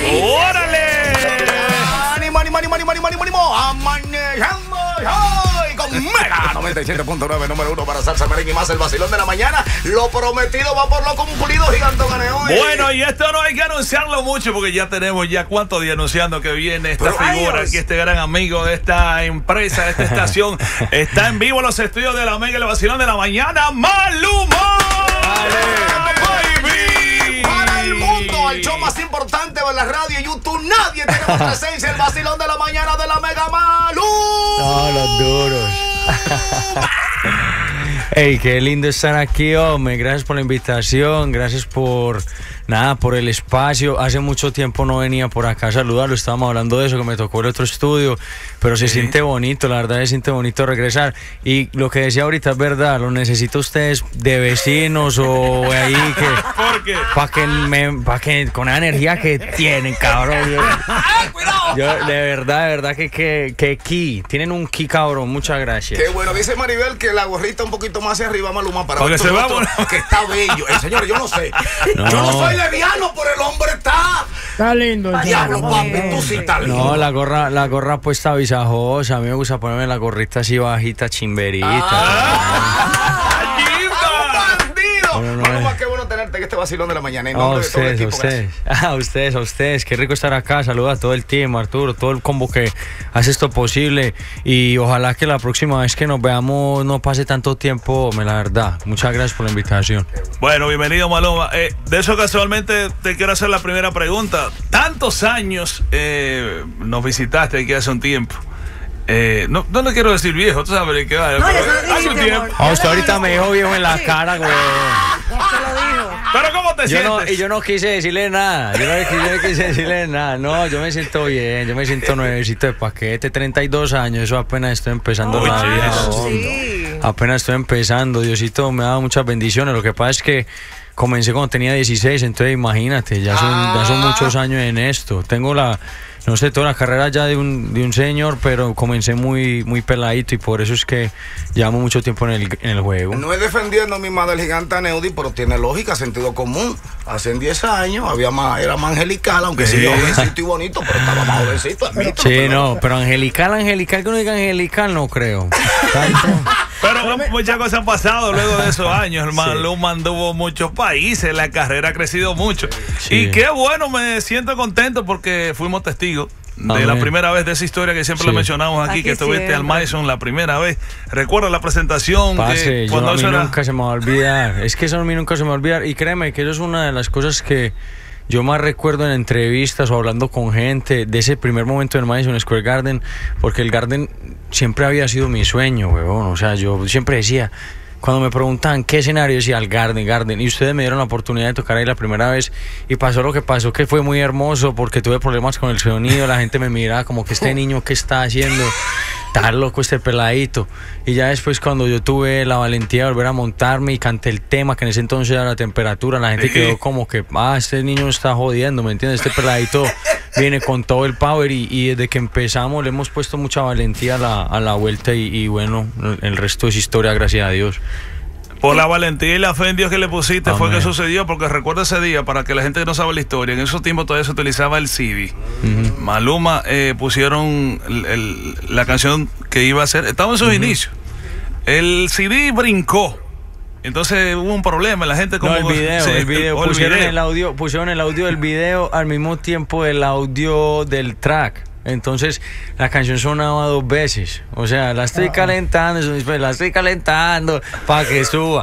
¡Órale! ¡Ánimo! ¡Amanejamos hoy con Mega 97.9, número 1 para salsa, merengue y más, el vacilón de la mañana! Lo prometido va por lo cumplido, Gigantón Ganeo. Bueno, y esto no hay que anunciarlo mucho porque ya tenemos cuántos días anunciando que viene esta figura, aquí este gran amigo de esta empresa, de esta estación. Está en vivo en los estudios de la Mega, el vacilón de la mañana, Maluma. Para el mundo, el show más importante de la radio y YouTube, nadie tiene más presencia, el vacilón de la mañana de la Mega, Maluma. No, los duros. Ey, qué lindo estar aquí, hombre. Gracias por la invitación, gracias por el espacio. Hace mucho tiempo no venía por acá a saludarlo, estábamos hablando de eso, que me tocó el otro estudio, pero se siente bonito, la verdad se siente bonito regresar. Y lo que decía ahorita es verdad, lo necesito ustedes de vecinos o ahí que... ¿Por qué? Para que con la energía que tienen, cabrón. Yo de verdad que ki, tienen un ki, cabrón, muchas gracias. Qué bueno, dice Maribel que la gorrita un poquito más hacia arriba, Maluma, para porque se va que está bello. Señor, yo no sé. No. Yo no soy leviano, pero el hombre está lindo. Diablo, papi, tú sí estás lindo. No, la gorra puesta visajosa. A mí me gusta ponerme la gorrita así bajita, chimberita. Maluma, qué bueno tenerte en este vacilón de la mañana. En nombre de todo el equipo. A ustedes. Qué rico estar acá. Saluda a todo el team, Arturo, todo el combo que hace esto posible. Y ojalá que la próxima vez que nos veamos no pase tanto tiempo, la verdad. Muchas gracias por la invitación. Bueno, bienvenido, Maluma. De eso casualmente te quiero hacer la primera pregunta. Tantos años nos visitaste aquí hace un tiempo. No le quiero decir viejo, tú sabes que va. Hace un tiempo. Usted ahorita me dijo viejo en la cara, güey. Pero ¿cómo te sientes? Yo no quise decirle nada. No, yo me siento bien. Yo me siento nuevecito de paquete. 32 años. Eso apenas estoy empezando la vida. Sí. Apenas estoy empezando. Diosito me ha dado muchas bendiciones. Lo que pasa es que comencé cuando tenía 16. Entonces imagínate, ya son muchos años en esto. Tengo toda la carrera ya de un señor, pero comencé muy peladito y por eso es que llevamos mucho tiempo en el juego. No es defendiendo a mi madre el gigante Aneudi, pero tiene lógica, sentido común. Hace 10 años era más angelical, aunque sí, jovencito y bonito, pero estaba más jovencito. Sí, pero angelical, que uno diga angelical, no creo. Pero muchas cosas han pasado luego de esos años. El Maluma anduvo muchos países, la carrera ha crecido mucho. Sí. Y qué bueno, me siento contento porque fuimos testigos de la primera vez de esa historia que siempre lo mencionamos aquí que estuviste al Madison la primera vez. ¿Recuerdas la presentación? Cuando a mí nunca se me va a olvidar. Es que eso a mí nunca se me va a olvidar. Y créeme que eso es una de las cosas que yo más recuerdo en entrevistas o hablando con gente de ese primer momento en Madison Square Garden, porque el Garden siempre había sido mi sueño, weón. O sea, yo siempre decía, cuando me preguntaban qué escenario, decía el Garden, y ustedes me dieron la oportunidad de tocar ahí la primera vez, y pasó lo que pasó, que fue muy hermoso, porque tuve problemas con el sonido, la gente me miraba como que este niño, ¿qué está haciendo? Está loco este peladito. Y ya después, cuando yo tuve la valentía de volver a montarme y canté el tema, que en ese entonces era la temperatura, la gente quedó como que, este niño está jodiendo, ¿me entiendes? Este peladito viene con todo el power, y desde que empezamos le hemos puesto mucha valentía a la vuelta, y bueno, el resto es historia, gracias a Dios. Por la valentía y la fe en Dios que le pusiste fue que sucedió, porque recuerdo ese día, para que la gente no sabe la historia, en esos tiempos todavía se utilizaba el CD. Maluma pusieron la canción que iba a hacer, estaba en sus inicios. El CD brincó. Entonces hubo un problema, la gente como... No, el video. Pusieron el audio del video al mismo tiempo del audio del track. Entonces la canción sonaba 2 veces. O sea, la estoy calentando, para que suba.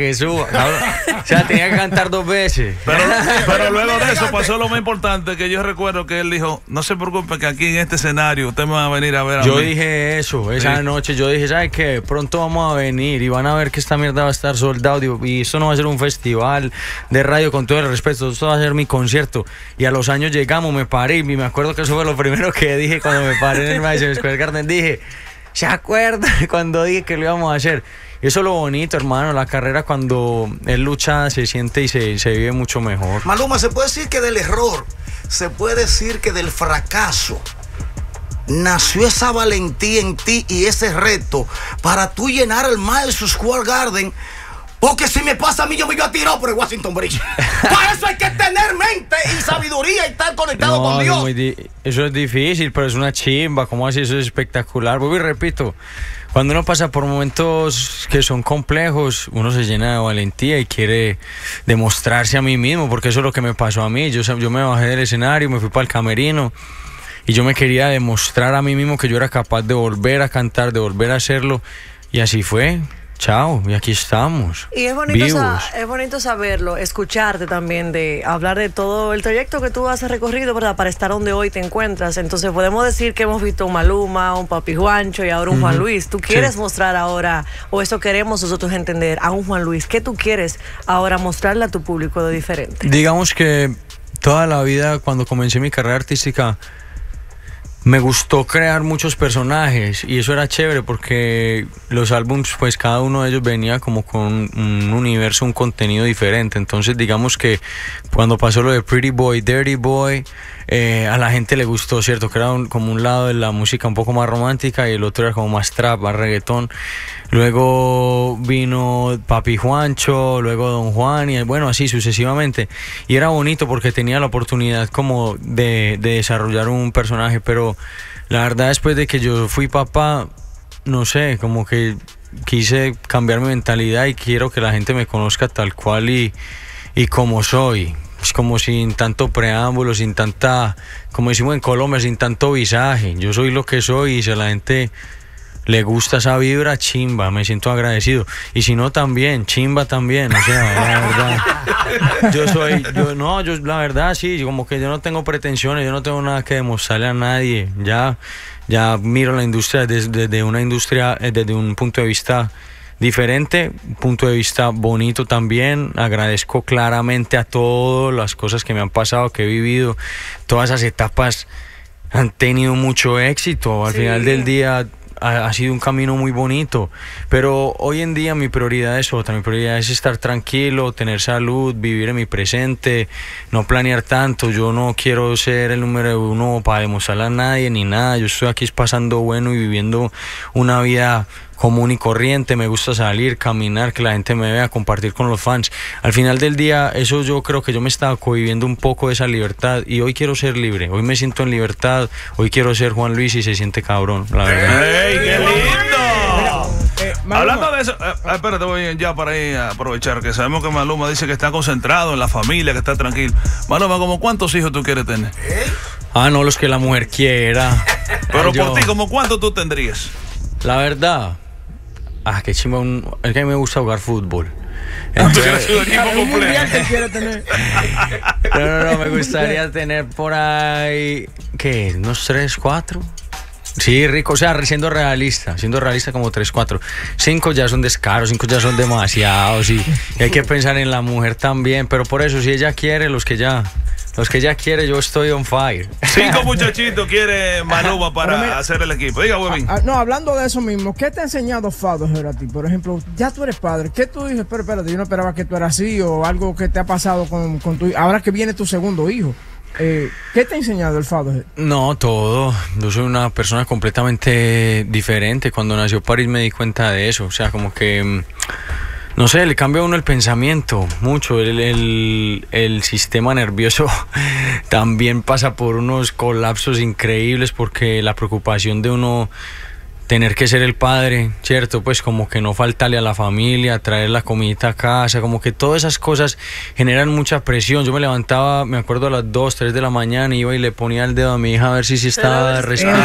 O sea, tenía que cantar 2 veces. Pero luego de eso pasó lo más importante, que yo recuerdo que él dijo, no se preocupe que aquí en este escenario usted me va a venir a ver a mí. Yo dije eso, esa noche yo dije, ¿sabe qué? Pronto vamos a venir y van a ver que esta mierda va a estar soldado, y esto no va a ser un festival de radio, con todo el respeto, esto va a ser mi concierto. Y a los años llegamos, me paré, y me acuerdo que eso fue lo primero que dije cuando me paré en el Madison Square Garden. Dije, ¿se acuerdan cuando dije que lo íbamos a hacer? Y eso es lo bonito, hermano, la carrera cuando él lucha se siente y se vive mucho mejor. Maluma, se puede decir que del error, se puede decir que del fracaso nació esa valentía en ti y ese reto para tú llenar el Madison Square Garden Porque si me pasa a mí, yo me voy a tirar por el Washington Bridge. Para eso hay que tener mente y sabiduría y estar conectado con Dios. Eso es difícil, pero es una chimba. ¿Cómo así? Eso es espectacular. Vuelvo y repito, cuando uno pasa por momentos que son complejos, uno se llena de valentía y quiere demostrarse a mí mismo, porque eso es lo que me pasó a mí. Yo me bajé del escenario, me fui para el camerino y yo me quería demostrar a mí mismo que yo era capaz de volver a cantar, de volver a hacerlo, y así fue. Chao, y aquí estamos. Y es bonito saberlo, escucharte también, de hablar de todo el trayecto que tú has recorrido, ¿verdad? Para estar donde hoy te encuentras. Entonces podemos decir que hemos visto un Maluma, un Papi Juancho y ahora un Juan Luis. ¿Tú quieres mostrar ahora, o eso queremos nosotros entender, a un Juan Luis? ¿Qué tú quieres ahora mostrarle a tu público de diferente? Digamos que toda la vida, cuando comencé mi carrera artística, me gustó crear muchos personajes y eso era chévere porque los álbums, pues cada uno de ellos venía como con un universo, un contenido diferente. Entonces digamos que cuando pasó lo de Pretty Boy, Dirty Boy, a la gente le gustó, ¿cierto? Que era como un lado de la música un poco más romántica y el otro era como más trap, más reggaetón. Luego vino Papi Juancho, luego Don Juan y bueno, así sucesivamente. Y era bonito porque tenía la oportunidad como de desarrollar un personaje, pero la verdad después de que yo fui papá, no sé, como que quise cambiar mi mentalidad y quiero que la gente me conozca tal cual y como soy. Es como sin tanto preámbulo, sin tanta, como decimos en Colombia, sin tanto visaje. Yo soy lo que soy y si a la gente le gusta esa vibra, chimba, me siento agradecido. Y si no, también, chimba también. O sea, la verdad, yo la verdad sí, como que yo no tengo pretensiones, yo no tengo nada que demostrarle a nadie. Ya miro la industria desde un punto de vista diferente, un punto de vista bonito también. Agradezco claramente a todas las cosas que me han pasado, que he vivido. Todas esas etapas han tenido mucho éxito. Al final del día ha sido un camino muy bonito, pero hoy en día mi prioridad es otra. Mi prioridad es estar tranquilo, tener salud, vivir en mi presente, no planear tanto. Yo no quiero ser el número uno para demostrarle a nadie ni nada. Yo estoy aquí pasando bueno y viviendo una vida común y corriente. Me gusta salir, caminar, que la gente me vea, compartir con los fans. Al final del día, eso yo creo que yo me estaba cohibiendo un poco de esa libertad y hoy quiero ser libre. Hoy me siento en libertad, hoy quiero ser Juan Luis y se siente cabrón, la verdad. ¡Ey, qué lindo! Hablando de eso, espérate, voy ya para ahí a aprovechar que sabemos que Maluma dice que está concentrado en la familia, que está tranquilo. Maluma, ¿como cuántos hijos tú quieres tener? No, los que la mujer quiera. Pero por ti, ¿como cuántos tú tendrías? La verdad, qué chimba, es que a mí me gusta jugar fútbol. Entonces, no, me gustaría tener por ahí, ¿qué? ¿Unos 3, 4? Sí, rico, o sea, siendo realista como 3, 4. 5 ya son descaros, 5 ya son demasiados y hay que pensar en la mujer también, pero por eso, si ella quiere, los que ya quiere, yo estoy on fire. 5 muchachitos quiere Maluma para hacer el equipo. Diga, Webin. No, hablando de eso mismo, ¿qué te ha enseñado Fatherhood a ti? Por ejemplo, ya tú eres padre. ¿Qué tú dices? Pero espérate, yo no esperaba que tú eras así, o algo que te ha pasado con tu hijo. Ahora que viene tu segundo hijo. ¿Qué te ha enseñado el Fatherhood? No, todo. Yo soy una persona completamente diferente. Cuando nació Paris me di cuenta de eso. O sea, como que no sé, le cambia a uno el pensamiento mucho. El sistema nervioso también pasa por unos colapsos increíbles porque la preocupación de uno tener que ser el padre, ¿cierto? Pues como que no faltarle a la familia, traer la comidita a casa, como que todas esas cosas generan mucha presión. Yo me levantaba, me acuerdo, a las 2, 3 de la mañana, iba y le ponía el dedo a mi hija a ver si estaba respirando.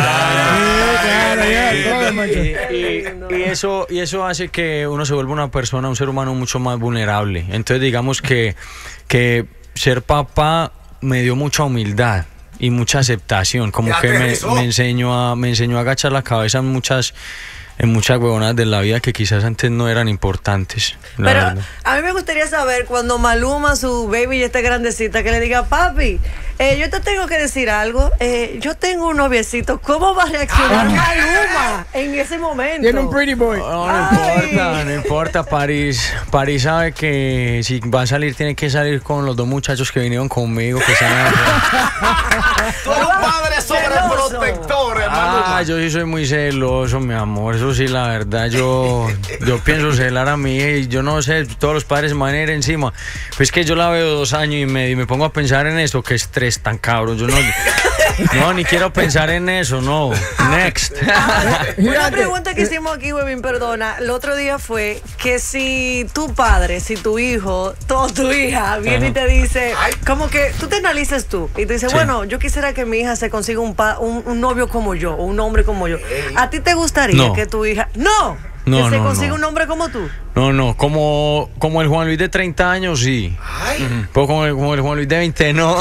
Y eso hace que uno se vuelva una persona, un ser humano mucho más vulnerable. Entonces digamos que ser papá me dio mucha humildad y mucha aceptación, como que me enseñó a agachar la cabeza en muchas huevonadas de la vida que quizás antes no eran importantes. Pero verdad, a mí me gustaría saber cuando Maluma, su baby, ya está grandecita, que le diga: papi, yo te tengo que decir algo, yo tengo un noviecito. ¿Cómo va a reaccionar Maluma en ese momento? Tiene un pretty boy. No importa. Paris sabe que si va a salir tiene que salir con los 2 muchachos que vinieron conmigo, que están Tú eres un padre sobreprotector, hermano. yo sí soy muy celoso, mi amor. Eso sí, la verdad, yo pienso celar a mi hija y yo no sé, todos los padres se me van a ir encima. Pues que yo la veo 2 años y medio y me pongo a pensar en eso, qué estrés tan cabrón. Yo no, ni quiero pensar en eso, no. Next. Una pregunta que hicimos aquí, Webin, perdona. El otro día fue que si tu padre, si tu hijo, tu hija viene y te dice, como que tú te analices tú y te dice, bueno, yo quisiera que mi hija se consiga un novio como yo, o un hombre como yo. ¿A ti te gustaría que tu hija... que se consiga un hombre como tú? No, como el Juan Luis de 30 años, sí. Pero como el Juan Luis de 20, no.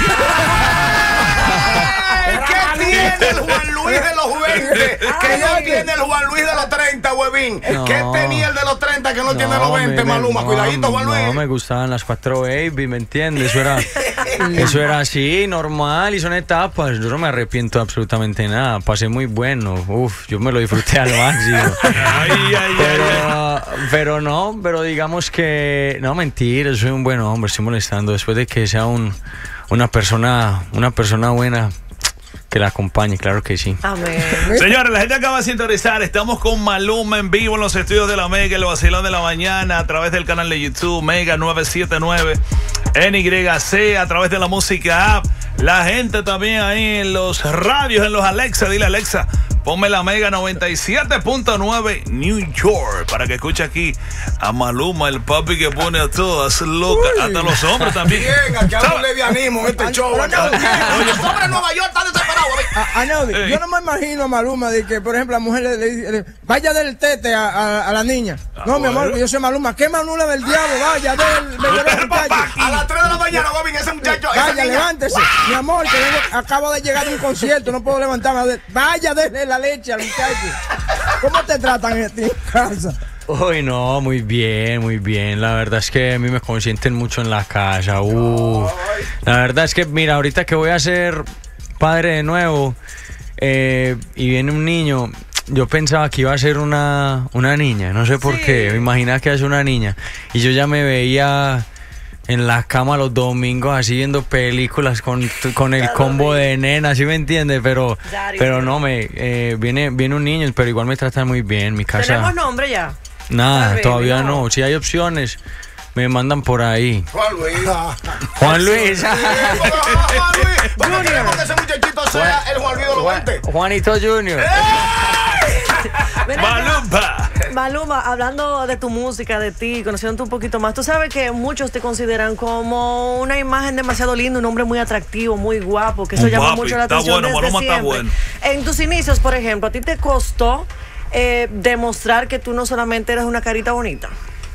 ¿Qué tiene el Juan Luis de los 20? Que no tiene el Juan Luis de los 30, huevín. ¿Qué tenía el de los 30 que no tiene los 20, Maluma? Cuidadito, Juan Luis. No, me gustaban las 4 baby, ¿me entiendes? Eso era así, normal, y son etapas. Yo no me arrepiento absolutamente nada. Pasé muy bueno. Yo me lo disfruté al máximo. Pero digamos que... No, mentira, soy un buen hombre, estoy molestando. Después de que sea una persona buena que la acompañe, claro que sí. Amén. Señores, la gente acaba de sintonizar. Estamos con Maluma en vivo en los estudios de la Mega, el vacilón de la mañana, a través del canal de YouTube Mega 979 NYC, a través de la música app. La gente también ahí en los radios, en los Alexa. Dile, Alexa, ponme la Mega 97.9 New York para que escuche aquí a Maluma, el papi que pone a todas locas, hasta los hombres también. Bien, aquí hay un levianismo en este show. Oye, los hombres en Nueva York están desesperados. Yo no me imagino a Maluma de que, por ejemplo, la mujer le dice, vaya del tete a la niña. No, mi amor, yo soy Maluma. ¿Qué Maluma del diablo? Vaya del muchacho. A las 3 de la mañana, Bobby, ese muchacho. Vaya, levántese. Mi amor, que acabo de llegar de un concierto, no puedo levantarme. Vaya, déle la leche al muchacho. ¿Cómo te tratan a ti en casa? Uy, no, muy bien. La verdad es que a mí me consienten mucho en la casa. La verdad es que, mira, ahorita que voy a ser padre de nuevo y viene un niño, yo pensaba que iba a ser una niña, no sé por qué, me imaginaba que iba a ser una niña. Y yo ya me veía en la cama los domingos así viendo películas con el combo de nena, ¿sí me entiendes? Pero no, viene un niño, pero igual me tratan muy bien. Mi casa... ¿Tenemos nombre ya? Nada, todavía no. Si hay opciones, me mandan por ahí. Juan Luis. Juan Luis. ¿Cómo queremos que ese muchachito sea el Juan Luis de los 20? Juanito Junior. Maluma, hablando de tu música, de ti, conociéndote un poquito más, tú sabes que muchos te consideran como una imagen demasiado linda, un hombre muy atractivo, muy guapo, que eso llama mucho la atención. Está bueno, Maluma está bueno. En tus inicios, por ejemplo, ¿a ti te costó demostrar que tú no solamente eres una carita bonita?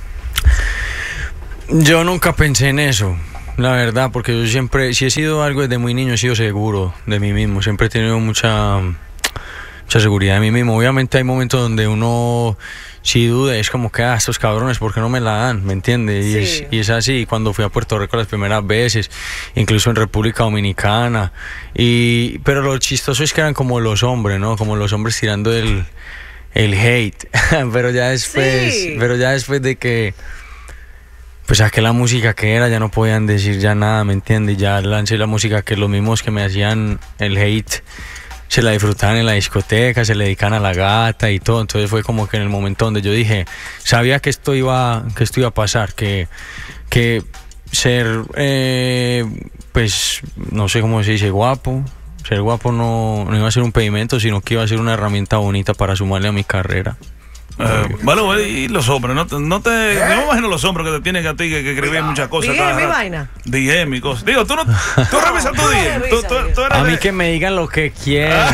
Yo nunca pensé en eso, la verdad, porque yo siempre, si he sido algo desde muy niño, he sido seguro de mí mismo, siempre he tenido mucha seguridad de mí mismo. Obviamente hay momentos donde uno sí duda, es como que estos cabrones, ¿por qué no me la dan? ¿Me entiendes? Sí. Y es así. Cuando fui a Puerto Rico las primeras veces, incluso en República Dominicana, pero lo chistoso es que eran como los hombres, ¿no? Como los hombres tirando el hate. pero ya después de que pues saqué la música que era, ya no podían decir ya nada, ¿me entiendes? Ya lancé la música que los mismos que me hacían el hate se la disfrutaban en la discoteca, se le dedicaban a la gata y todo. Entonces fue como que en el momento donde yo dije, sabía que esto iba a pasar, que ser pues no sé cómo se dice, ser guapo no iba a ser un impedimento, sino que iba a ser una herramienta bonita para sumarle a mi carrera. Bueno, y los hombres, no me imagino los hombres que te tienen a ti que escriben muchas cosas. DM mi vaina. DM y cosas. Digo, tú revisas tu DM. Tú a mí que me digan lo que quieran.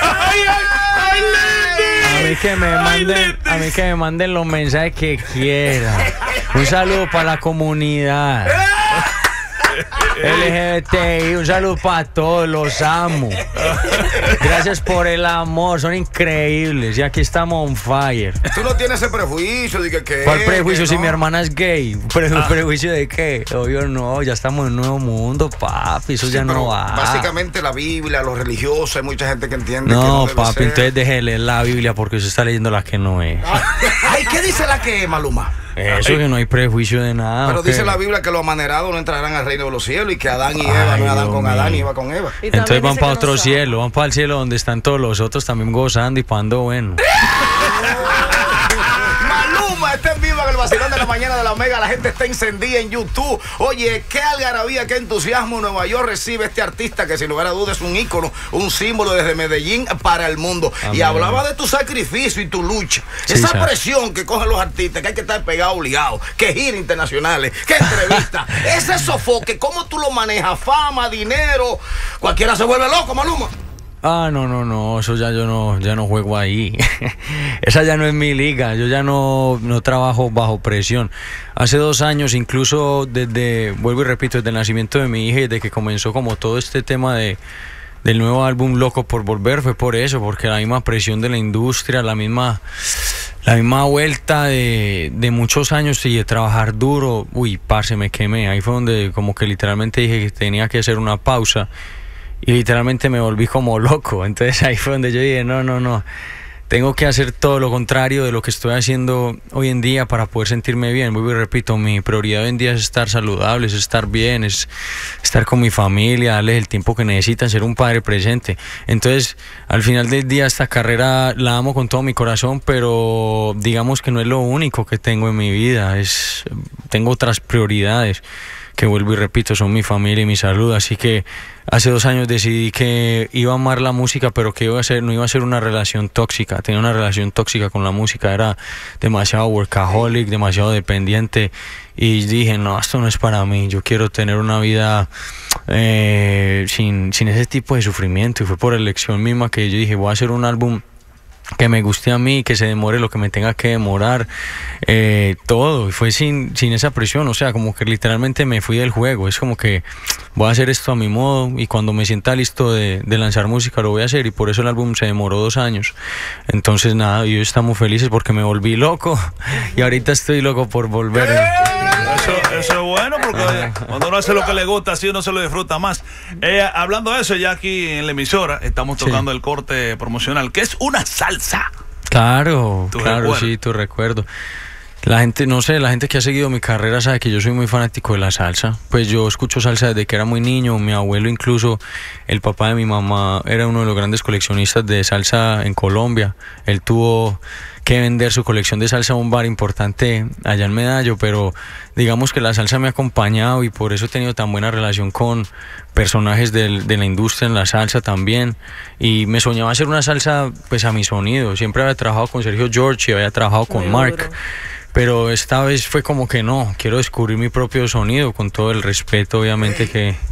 A mí que me manden los mensajes que quieran. Un saludo para la comunidad LGBTI, un saludo para todos, los amo. Gracias por el amor, son increíbles. Y aquí estamos on fire. Tú no tienes ese prejuicio de que ¿cuál prejuicio? Si mi hermana es gay. ¿Prejuicio de qué? Obvio no, ya estamos en un nuevo mundo, papi. Eso ya no va. Básicamente la Biblia, los religiosos, hay mucha gente que entiende que no debe papi, ser. Entonces deje de leer la Biblia porque usted está leyendo la que no es. Ay, ¿qué dice la que es, Maluma? Eso que no hay prejuicio de nada. Pero dice la Biblia que los amanerados no entrarán al reino de los cielos y que Adán y Eva, no Adán con Adán y Eva con Eva. Entonces van para otro cielo, van para el cielo donde están todos los otros también gozando y pando bueno. Está en vivo en el vacilón de la mañana de la Mega. La gente está encendida en YouTube. Oye, qué algarabía, qué entusiasmo Nueva York recibe este artista que sin lugar a dudas es un ícono, un símbolo desde Medellín para el mundo. Amén. Y hablaba de tu sacrificio y tu lucha. Sí, esa presión que cogen los artistas, que hay que estar pegados obligados, que giras internacionales, que entrevistas. Ese sofoque, ¿cómo tú lo manejas? Fama, dinero. Cualquiera se vuelve loco, Maluma. No, eso ya yo no juego ahí. Esa ya no es mi liga, yo ya no trabajo bajo presión. Hace 2 años, incluso vuelvo y repito, desde el nacimiento de mi hija y desde que comenzó como todo este tema del nuevo álbum Loco por Volver, fue por eso, porque la misma presión de la industria, la misma vuelta de muchos años y de trabajar duro, parce, me quemé. Ahí fue donde como que literalmente dije que tenía que hacer una pausa. Y literalmente me volví como loco. Entonces ahí fue donde yo dije, no. Tengo que hacer todo lo contrario de lo que estoy haciendo hoy en día para poder sentirme bien. Vuelvo y repito, mi prioridad hoy en día es estar saludable, es estar bien, es estar con mi familia, darles el tiempo que necesitan, ser un padre presente. Entonces, al final del día, esta carrera la amo con todo mi corazón, pero digamos que no es lo único que tengo en mi vida. Tengo otras prioridades que, vuelvo y repito, son mi familia y mi salud. Así que hace 2 años decidí que iba a amar la música, pero que no iba a ser una relación tóxica. Tenía una relación tóxica con la música, era demasiado workaholic, demasiado dependiente, y dije, no, esto no es para mí. Yo quiero tener una vida sin ese tipo de sufrimiento, y fue por elección misma que yo dije, voy a hacer un álbum que me guste a mí, que se demore lo que me tenga que demorar, todo, y fue sin esa presión. O sea, como que literalmente me fui del juego. Es como que voy a hacer esto a mi modo, y cuando me sienta listo de lanzar música lo voy a hacer, y por eso el álbum se demoró 2 años. Entonces nada, yo estamos felices porque me volví loco y ahorita estoy loco por volver. Eso es bueno, porque cuando uno hace lo que le gusta, así uno se lo disfruta más. Hablando de eso, ya aquí en la emisora estamos tocando el corte promocional, que es una salsa. Claro, sí, tu recuerdo. La gente, no sé, la gente que ha seguido mi carrera sabe que yo soy muy fanático de la salsa. Pues yo escucho salsa desde que era muy niño. Mi abuelo, incluso el papá de mi mamá, era uno de los grandes coleccionistas de salsa en Colombia. Él tuvo que vender su colección de salsa a un bar importante allá en Medallo, pero digamos que la salsa me ha acompañado, y por eso he tenido tan buena relación con personajes de la industria en la salsa también, y me soñaba hacer una salsa pues a mi sonido. Siempre había trabajado con Sergio George y había trabajado con Mark, pero esta vez fue como que no, quiero descubrir mi propio sonido, con todo el respeto obviamente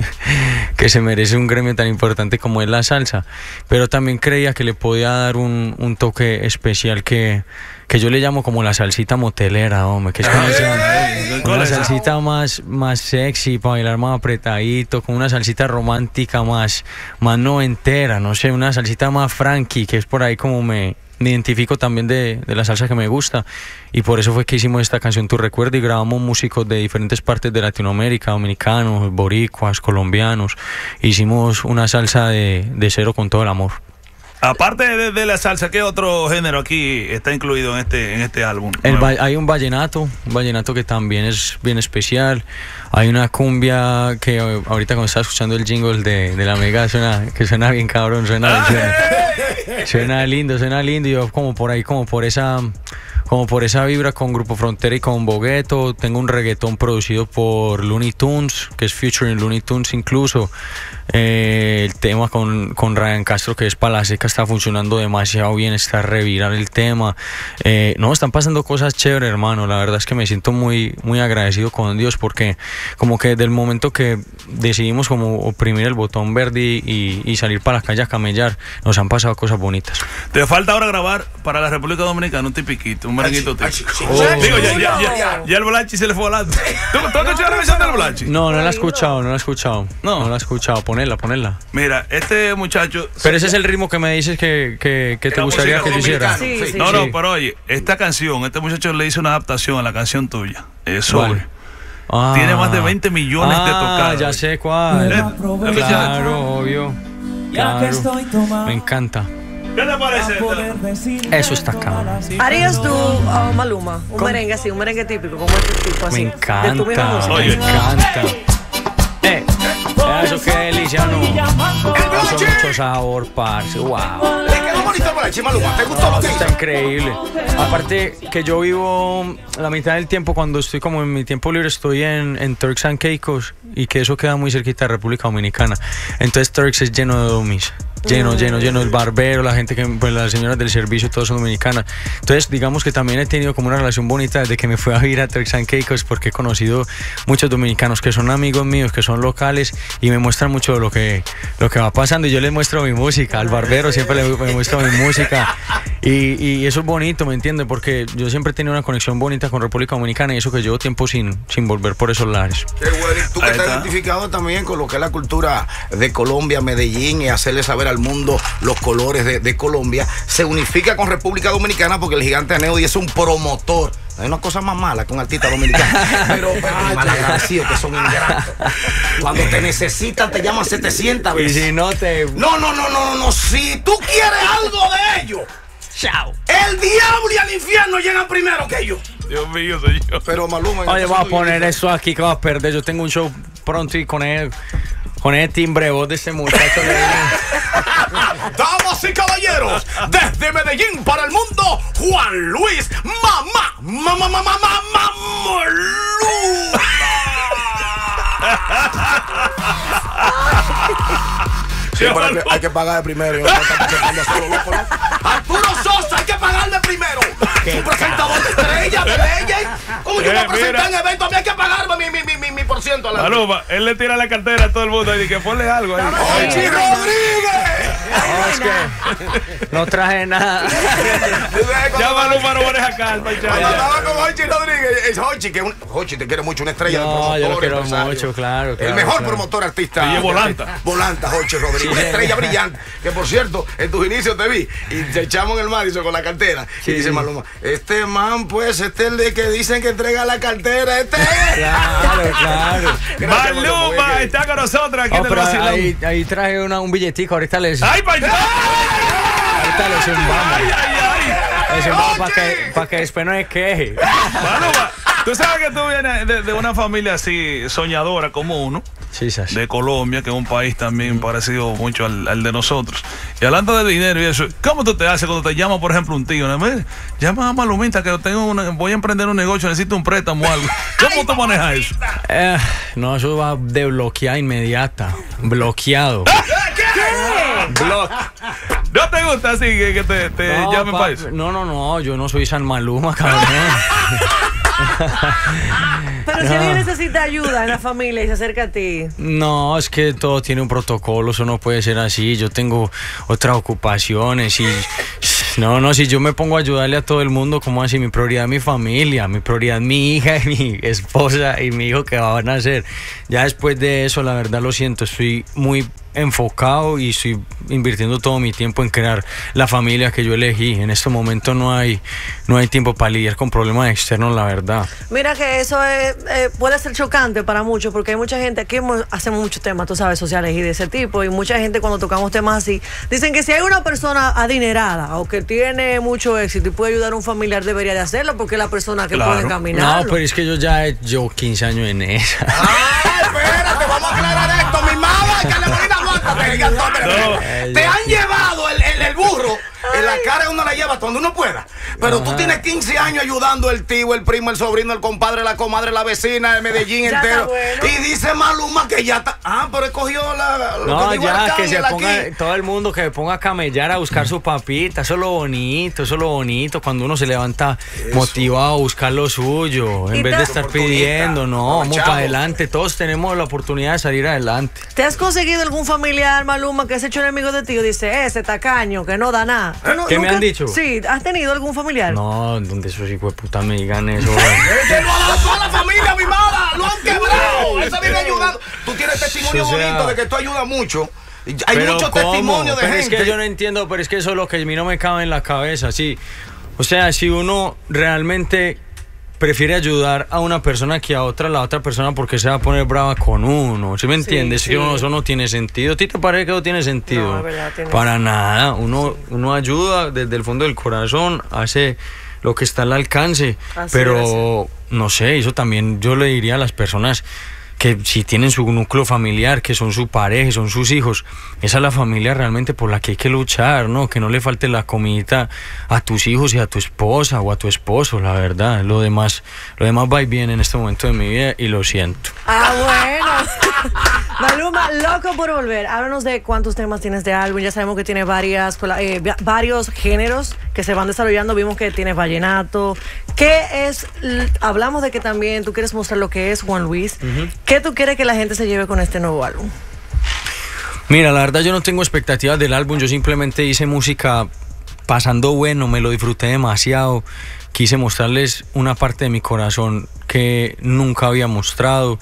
que se merece un gremio tan importante como es la salsa. Pero también creía que le podía dar un toque especial que yo le llamo como la salsita motelera, hombre, que es como una salsita más sexy, para bailar más apretadito, con una salsita romántica más noventera, no sé, una salsita más frankie, que es por ahí como me identifico también de la salsa que me gusta. Y por eso fue que hicimos esta canción Tu Recuerdo, y grabamos músicos de diferentes partes de Latinoamérica, dominicanos, boricuas, colombianos. Hicimos una salsa de cero con todo el amor. Aparte de la salsa, ¿qué otro género aquí está incluido en este álbum? Hay un vallenato que también es bien especial. Hay una cumbia que ahorita cuando estaba escuchando el jingle de la Mega suena bien cabrón, suena lindo, y yo como por ahí, como por esa vibra con Grupo Frontera y con Bogueto. Tengo un reggaetón producido por Looney Tunes, que es featuring Looney Tunes incluso. El tema con Ryan Castro, que es Pala Seca, está funcionando demasiado bien, está reviral el tema. Están pasando cosas chéveres, hermano. La verdad es que me siento muy, muy agradecido con Dios, porque como que desde el momento que decidimos como oprimir el botón verde y salir para la calle a camellar, nos han pasado cosas bonitas. Te falta ahora grabar para la República Dominicana un tipiquito, un merenguito típico. Digo, ya el Bolachi se le fue volando. ¿Tú has escuchado la versión del Bolachi? No la he escuchado. No la he escuchado. Ponela. Mira, este muchacho... Pero ese es el ritmo que me dices que te gustaría que yo hiciera. Sí. No, pero oye, esta canción, este muchacho le hizo una adaptación a la canción tuya. Sobre. Tiene más de 20 millones de tocadas. Ya sé cuál. Claro, obvio. Claro. Me encanta. ¿Qué te parece? Eso está cabrón. ¿Harías tú, Maluma, un merengue así, un merengue típico, como este tipo así? Me encanta. De tu misma música. Me encanta. eso qué delicia, ¿no? Eso mucho sabor, parce, wow. ¿Le quedó bonito el bolache, Maluma? ¿Te gustó lo que Está hizo? increíble. Aparte que yo vivo la mitad del tiempo, cuando estoy como en mi tiempo libre, estoy en Turks and Caicos, y que eso queda muy cerquita de República Dominicana. Entonces Turks es lleno de domis. Lleno, el barbero, la gente que, pues las señoras del servicio, todos son dominicanas. Entonces, digamos que también he tenido como una relación bonita desde que me fui a vivir a Turks and Caicos, porque he conocido muchos dominicanos que son amigos míos, que son locales, y me muestran mucho lo que va pasando, y yo les muestro mi música, al barbero siempre le muestro mi música, y eso es bonito, ¿me entiendes? Porque yo siempre he tenido una conexión bonita con República Dominicana, y eso que llevo tiempo sin volver por esos lares. Qué bueno. Y tú que estás identificado también con lo que es la cultura de Colombia, Medellín, y hacerle saber al mundo los colores de Colombia, se unifica con República Dominicana porque el Gigante Aneudi es un promotor. Hay unas cosas más malas que un artista dominicano, pero malagradecidos que son ingratos. Cuando te necesitan te llaman 700 veces. Y si no te... No. Si tú quieres algo de ellos, Chao. el diablo y el infierno llegan primero que ellos. Dios mío, señor. Pero Maluma... Oye, voy a poner eso aquí que vas a perder. Yo tengo un show pronto y con el timbre de voz de este muchacho. Damas y caballeros, desde Medellín para el mundo, Juan Luis Maluma. Sí, hay que pagar de primero. Arturo Sosa, hay que pagarle primero. Un presentador de estrella, de leyes. Como yo me presenté en eventos, a mí hay que pagarme mi por ciento. Maluma, él le tira la cartera a todo el mundo y dice que ponle algo ahí. ¡Hochi Rodríguez! No, es que no traje nada. Ya Maluma no maneja calma, Cuando chaval. estaba con Hochi Rodríguez, es Hochi, que Hochi te quiere mucho, una estrella de promotor. Yo lo quiero empresario. mucho, claro. El mejor promotor artista. Y es Volanta. Volanta, Hochi Rodríguez. Una estrella brillante. Que por cierto, en tus inicios te vi y te echamos en el Madison con la cartera. Y dice Maluma, este man, pues, este es el de que dicen que entrega la cartera. Este es. Claro. Gracias, Maluma está con nosotros aquí en el vacilón. Ahí traje un billetico, ahorita les... ¡Ay, para allá! Ahorita les zumbamos. ¡Ay! Les zumbamos para que después no se queje. Maluma, tú sabes que tú vienes de una familia así soñadora como uno. Sí, sí. De Colombia, que es un país también parecido mucho al de nosotros. Y hablando de dinero y eso, ¿cómo tú te haces cuando te llama, por ejemplo, un tío? Llama a Malumita que voy a emprender un negocio, necesito un préstamo o algo. ¿Cómo tú manejas eso? No, eso va de bloqueada inmediata. Bloqueado. ¿Qué? ¿No te gusta así que te llamen para eso? No, yo no soy San Maluma, cabrón. Pero si alguien necesita ayuda en la familia y se acerca a ti. No, es que todo tiene un protocolo, eso no puede ser así. Yo tengo otras ocupaciones y... No, si yo me pongo a ayudarle a todo el mundo, ¿cómo así? Mi prioridad es mi familia, mi prioridad es mi hija y mi esposa y mi hijo que va a nacer. Ya después de eso, la verdad lo siento, estoy muy enfocado y estoy invirtiendo todo mi tiempo en crear la familia que yo elegí. En este momento no hay tiempo para lidiar con problemas externos, la verdad. Mira que eso puede ser chocante para muchos, porque hay mucha gente, aquí hacemos muchos temas, tú sabes, sociales y de ese tipo, y mucha gente cuando tocamos temas así, dicen que si hay una persona adinerada o que tiene mucho éxito y puede ayudar a un familiar, debería de hacerlo, porque es la persona que puede caminar. No, pero es que yo ya llevo 15 años en esa. ¡Ay, espérate! Vamos a aclarar esto, mi mamá, Carolina, aguántate. Te han llevado el burro en la cara, uno la lleva cuando uno pueda. Pero tú tienes 15 años ayudando el tío, el primo, el sobrino, el compadre, la comadre, la vecina de Medellín entero. Bueno. Y dice Maluma que ya está. Pero escogió no, ya, que se ponga aquí. Todo el mundo que se ponga a camellar a buscar su papita. Eso es lo bonito. Cuando uno se levanta motivado a buscar lo suyo, en vez de estar pidiendo. No, vamos para adelante. Todos tenemos la oportunidad de salir adelante. ¿Te has conseguido algún familiar, Maluma, que has hecho enemigo de ti? Dice, ese tacaño, que no da nada. ¿Qué me han dicho? Sí, ¿has tenido algún familiar? No, donde esos hijos de puta me digan eso. ¡Que lo ha dado toda la familia, mi mala! ¡Lo han quebrado! Eso viene ayudando. Tú tienes testimonio bonito de que tú ayudas mucho. Hay muchos testimonios de gente. Es que yo no entiendo, pero es que eso es lo que a mí no me cabe en la cabeza. Sí. O sea, si uno realmente prefiere ayudar a una persona que a otra, la otra persona porque se va a poner brava con uno. ¿Sí me entiendes? Sí. Eso no tiene sentido. ¿A ti te parece que no tiene sentido? No, verdad, para nada. Uno ayuda desde el fondo del corazón, hace lo que está al alcance. Así pero, no sé, eso también yo le diría a las personas que si tienen su núcleo familiar, que son su pareja, son sus hijos, esa es la familia realmente por la que hay que luchar, ¿no? Que no le falte la comidita a tus hijos y a tu esposa o a tu esposo, la verdad. Lo demás va y viene en este momento de mi vida y lo siento. Bueno. Maluma, loco por volver. Háblanos de cuántos temas tienes de álbum. Ya sabemos que tiene varios géneros que se van desarrollando. Vimos que tienes vallenato. ¿Qué es? Hablamos de que también tú quieres mostrar lo que es Juan Luis. ¿Qué tú quieres que la gente se lleve con este nuevo álbum? Mira, la verdad yo no tengo expectativas del álbum. Yo simplemente hice música pasando bueno, me lo disfruté demasiado. Quise mostrarles una parte de mi corazón que nunca había mostrado.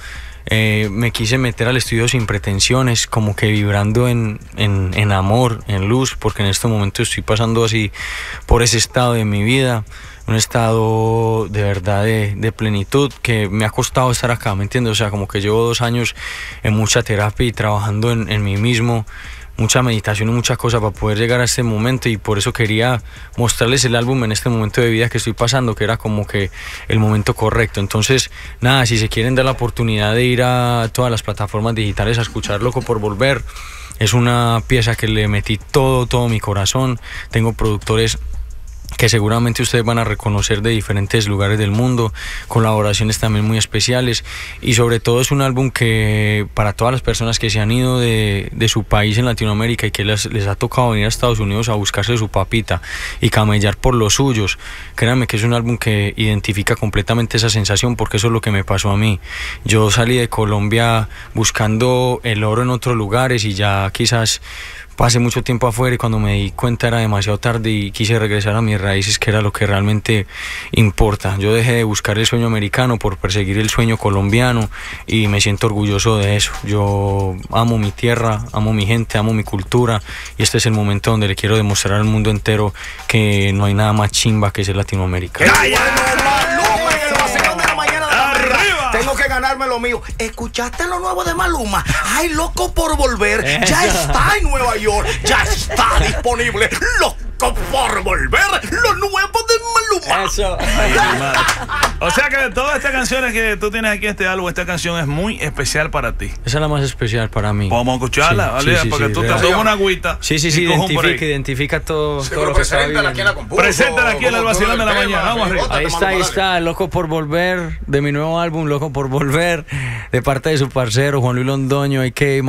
Me quise meter al estudio sin pretensiones, como que vibrando en amor, en luz, porque en este momento estoy pasando así por ese estado de mi vida, un estado de verdad de plenitud que me ha costado estar acá, ¿me entiendes? O sea, como que llevo 2 años en mucha terapia y trabajando en mí mismo, mucha meditación y muchas cosas para poder llegar a este momento, y por eso quería mostrarles el álbum en este momento de vida que estoy pasando, que era como que el momento correcto. Entonces, nada, si se quieren dar la oportunidad de ir a todas las plataformas digitales a escuchar Loco por Volver, es una pieza que le metí todo mi corazón. Tengo productores que seguramente ustedes van a reconocer de diferentes lugares del mundo, colaboraciones también muy especiales, y sobre todo es un álbum que para todas las personas que se han ido de su país en Latinoamérica y que les ha tocado venir a Estados Unidos a buscarse su papita y camellar por los suyos, créanme que es un álbum que identifica completamente esa sensación, porque eso es lo que me pasó a mí. Yo salí de Colombia buscando el oro en otros lugares y ya quizás pasé mucho tiempo afuera, y cuando me di cuenta era demasiado tarde y quise regresar a mis raíces, que era lo que realmente importa. Yo dejé de buscar el sueño americano por perseguir el sueño colombiano y me siento orgulloso de eso. Yo amo mi tierra, amo mi gente, amo mi cultura, y este es el momento donde le quiero demostrar al mundo entero que no hay nada más chimba que ser latinoamericano. Tengo que ganarme lo mío. ¿Escuchaste lo nuevo de Maluma? ¡Ay, Loco por Volver! Ya está en Nueva York. Ya está disponible. Loco por Volver, lo nuevo de Maluma. Eso. Ay, o sea que de todas estas canciones que tú tienes aquí en este álbum, esta canción es muy especial para ti. Esa es la más especial para mí. Vamos a escucharla, sí, ¿vale? sí, Porque sí, tú real. te tomas una agüita. Sí, identifica todo, todo lo que está viviendo. Preséntala aquí en el vacilón de la mañana. Vamos arriba. Ahí está, Loco por Volver, de mi nuevo álbum, Loco por Volver, de parte de su parcero Juan Luis Londoño, a.k.a.